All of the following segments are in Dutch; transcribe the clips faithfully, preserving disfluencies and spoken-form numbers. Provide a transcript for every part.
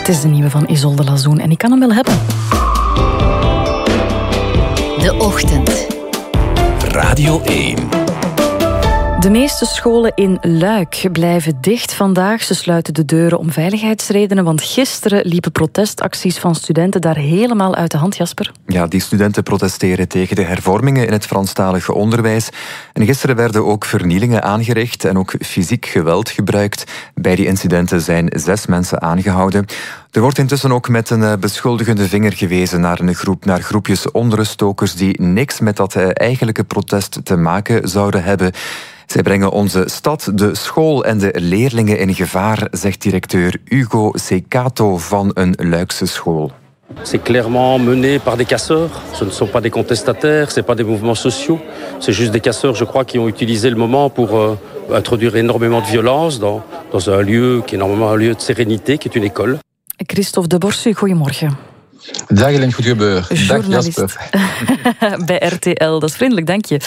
Het is de nieuwe van Isolde Lazoen en ik kan hem wel hebben. De Ochtend. Radio één. De meeste scholen in Luik blijven dicht vandaag. Ze sluiten de deuren om veiligheidsredenen, want gisteren liepen protestacties van studenten daar helemaal uit de hand, Jasper. Ja, die studenten protesteren tegen de hervormingen in het Franstalige onderwijs. En gisteren werden ook vernielingen aangericht en ook fysiek geweld gebruikt. Bij die incidenten zijn zes mensen aangehouden. Er wordt intussen ook met een beschuldigende vinger gewezen naar een groep, naar groepjes onruststokers die niks met dat eigenlijke protest te maken zouden hebben. Zij brengen onze stad, de school en de leerlingen in gevaar, zegt directeur Hugo Secato van een Luikse school. C'est clairement mené par des casseurs. Ce ne sont pas des contestataires, ce n'est pas des mouvements sociaux. C'est juste des casseurs, je crois, qui ont utilisé le moment pour euh, introduire énormément de violence dans, dans un lieu qui est normalement un lieu de sérénité, qui est une école. Christophe de Borsu, goedemorgen. Dag Hélène Goedgebeur. Dag Jasper. Bij R T L, dat is vriendelijk, dank je.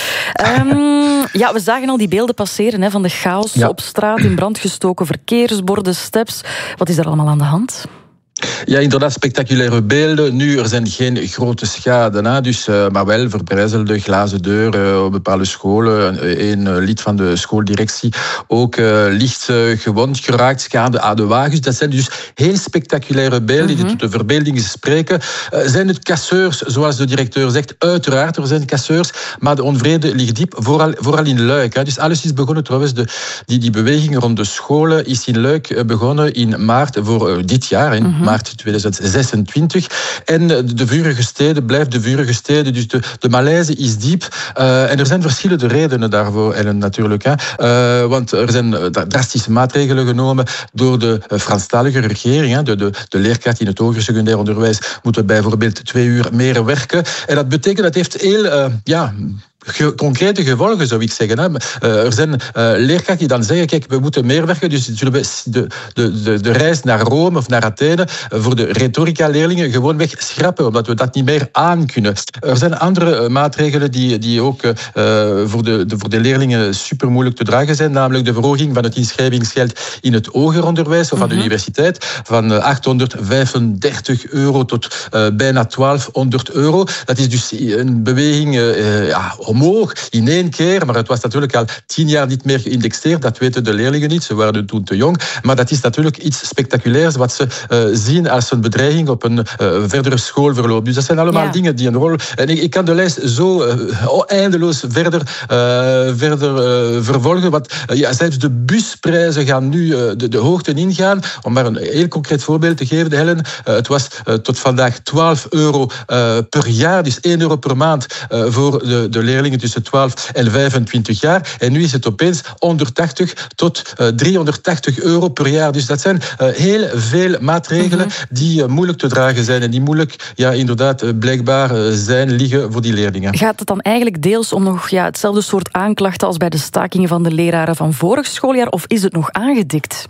Um, ja, we zagen al die beelden passeren hè, van de chaos ja. op straat, in brand gestoken verkeersborden, steps. Wat is er allemaal aan de hand? Ja, inderdaad, spectaculaire beelden. Nu, er zijn geen grote schade, hè, dus, uh, maar wel verbrijzelde glazen deuren uh, op bepaalde scholen. Een uh, lid van de schooldirectie ook uh, licht uh, gewond geraakt, schade aan de wagens. Dat zijn dus heel spectaculaire beelden mm-hmm. die tot de verbeelding spreken. Uh, zijn het casseurs, zoals de directeur zegt? Uiteraard, er zijn casseurs, maar de onvrede ligt diep, vooral, vooral in Luik. Hè. Dus alles is begonnen, trouwens, de, die, die beweging rond de scholen is in Luik begonnen in maart voor uh, dit jaar, in mm-hmm. maart tweeduizend zesentwintig. En de vurige steden blijft de vurige steden. Dus de, de malaise is diep. Uh, en er zijn verschillende redenen daarvoor, Ellen, natuurlijk. Hè. Uh, want er zijn drastische maatregelen genomen door de Franstalige regering. Hè. De, de, de leerkrachten in het hoger secundair onderwijs moeten bijvoorbeeld twee uur meer werken. En dat betekent, dat heeft heel... Uh, ja, Ge- concrete gevolgen, zou ik zeggen. Hè. Uh, er zijn uh, leerkrachten die dan zeggen, kijk, we moeten meer werken, dus zullen we de, de, de, de reis naar Rome of naar Athene uh, voor de retorica-leerlingen gewoonweg schrappen, omdat we dat niet meer aankunnen. Er zijn andere uh, maatregelen die, die ook uh, voor, de, de, voor de leerlingen super moeilijk te dragen zijn, namelijk de verhoging van het inschrijvingsgeld in het hoger onderwijs of aan de mm-hmm. universiteit van uh, achthonderdvijfendertig euro tot uh, bijna twaalfhonderd euro. Dat is dus een beweging... Uh, ja, omhoog in één keer, maar het was natuurlijk al tien jaar niet meer geïndexeerd. Dat weten de leerlingen niet, ze waren toen te jong. Maar dat is natuurlijk iets spectaculairs wat ze uh, zien als een bedreiging op een uh, verdere schoolverloop. Dus dat zijn allemaal ja. dingen die een rol... En ik, ik kan de lijst zo uh, eindeloos verder, uh, verder uh, vervolgen. Want uh, ja, zelfs de busprijzen gaan nu uh, de, de hoogte ingaan. Om maar een heel concreet voorbeeld te geven, Helen. Uh, het was uh, tot vandaag twaalf euro uh, per jaar, dus één euro per maand uh, voor de, de leerlingen tussen twaalf en vijfentwintig jaar. En nu is het opeens honderdtachtig tot uh, driehonderdtachtig euro per jaar. Dus dat zijn uh, heel veel maatregelen mm-hmm. die uh, moeilijk te dragen zijn en die moeilijk, ja, inderdaad, uh, blijkbaar uh, zijn, liggen voor die leerlingen. Gaat het dan eigenlijk deels om nog ja, hetzelfde soort aanklachten als bij de stakingen van de leraren van vorig schooljaar, of is het nog aangedikt?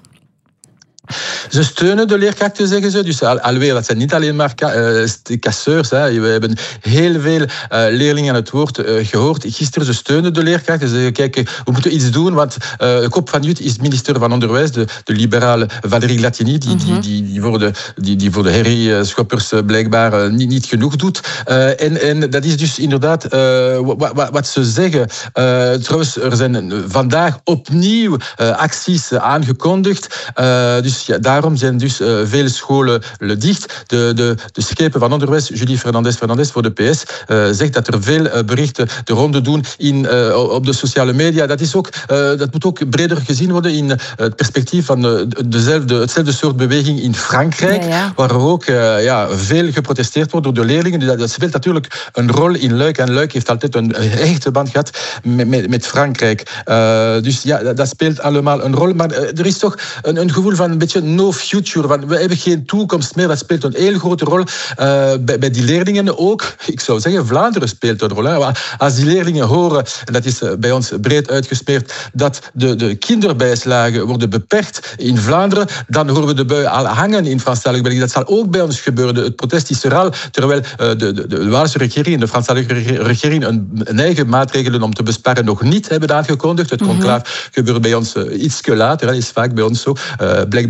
Ze steunen de leerkrachten, zeggen ze. Dus al, alweer, dat zijn niet alleen maar ka- uh, casseurs. Hè. We hebben heel veel uh, leerlingen aan het woord uh, gehoord. Gisteren, ze steunen de leerkrachten. Ze zeggen, kijk, we moeten iets doen, want uh, Kop van Jut is minister van Onderwijs, de, de liberale Valérie Glatini, die, mm-hmm. die, die, die, voor de, die, die voor de herrie-schoppers uh, blijkbaar uh, niet, niet genoeg doet. Uh, en, en dat is dus inderdaad uh, wat, wat, wat ze zeggen. Uh, trouwens, er zijn vandaag opnieuw uh, acties uh, aangekondigd. Uh, dus ja, daarom zijn dus uh, vele scholen dicht. De, de, de schepen van onderwijs, Julie Fernandez Fernandez voor de P S, uh, zegt dat er veel uh, berichten de ronde doen in, uh, op de sociale media. Dat, is ook, uh, dat moet ook breder gezien worden in uh, het perspectief van uh, dezelfde, hetzelfde soort beweging in Frankrijk, ja, ja. waar er ook uh, ja, veel geprotesteerd wordt door de leerlingen. Dus dat, dat speelt natuurlijk een rol in Luik. En Luik heeft altijd een echte band gehad met, met, met Frankrijk. Uh, dus ja, dat, dat speelt allemaal een rol. Maar uh, er is toch een, een gevoel van een beetje no future, want we hebben geen toekomst meer. Dat speelt een heel grote rol uh, bij, bij die leerlingen ook. Ik zou zeggen, Vlaanderen speelt een rol. Hè. Als die leerlingen horen, en dat is bij ons breed uitgesmeerd, dat de, de kinderbijslagen worden beperkt in Vlaanderen, dan horen we de bui al hangen in Franstalig België. Dat zal ook bij ons gebeuren. Het protest is er al, terwijl uh, de, de, de Waalse regering en de Franstalige regering een, een eigen maatregelen om te besparen nog niet hebben aangekondigd. Het conclaaf mm-hmm. gebeurt bij ons uh, iets later, dat is vaak bij ons zo. Uh, blijkbaar is het om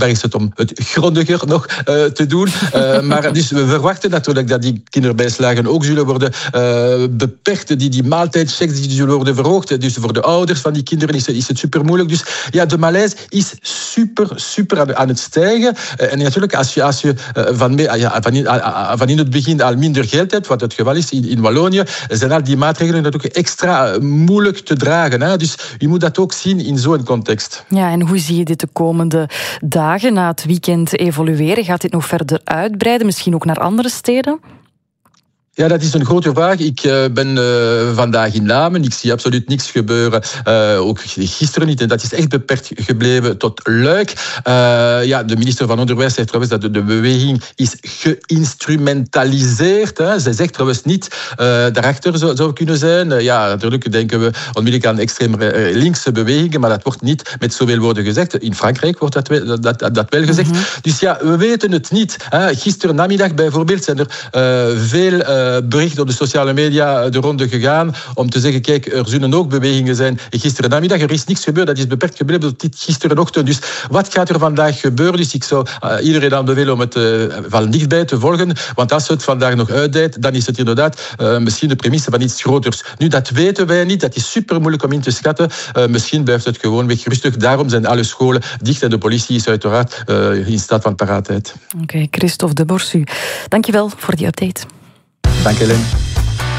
om het grondiger nog uh, te doen. Uh, maar dus we verwachten natuurlijk dat die kinderbijslagen ook zullen worden uh, beperkt. Die, die maaltijdchecks die zullen worden verhoogd. Dus voor de ouders van die kinderen is, is het super moeilijk. Dus ja, de malaise is super, super aan, aan het stijgen. Uh, en natuurlijk, als je, als je uh, van, ja, van, in, uh, van in het begin al minder geld hebt, wat het geval is in, in Wallonië, zijn al die maatregelen natuurlijk extra moeilijk te dragen. Hè? Dus je moet dat ook zien in zo'n context. Ja, en hoe zie je dit de komende dagen na het weekend evolueren? Gaat dit nog verder uitbreiden, misschien ook naar andere steden? Ja, dat is een grote vraag. Ik uh, ben uh, vandaag in Namen. Ik zie absoluut niks gebeuren. Uh, ook gisteren niet. En dat is echt beperkt gebleven tot Luik. Uh, ja, de minister van Onderwijs zegt trouwens dat de, de beweging is geïnstrumentaliseerd. Hè. Zij zegt trouwens niet uh, daarachter zou, zou kunnen zijn. Uh, ja, natuurlijk denken we onmiddellijk aan extreem linkse bewegingen, maar dat wordt niet met zoveel woorden gezegd. In Frankrijk wordt dat, wel, dat, dat, dat wel gezegd. Mm-hmm. Dus ja, we weten het niet. Hè. Gisteren namiddag bijvoorbeeld zijn er uh, veel uh, bericht op de sociale media de ronde gegaan om te zeggen, kijk, er zullen ook bewegingen zijn. Gisteren namiddag, er is niks gebeurd, dat is beperkt gebleven tot dit gisterenochtend. Dus wat gaat er vandaag gebeuren? Dus ik zou uh, iedereen aanbevelen om het uh, van dichtbij te volgen, want als het vandaag nog uitdijt, dan is het inderdaad uh, misschien de premisse van iets groters. Nu, dat weten wij niet, dat is super moeilijk om in te schatten. Uh, misschien blijft het gewoon weg rustig. Daarom zijn alle scholen dicht en de politie is uiteraard uh, in staat van paraatheid. Oké, okay, Christophe de Borsu, dankjewel voor die update. Dank je, Hélène.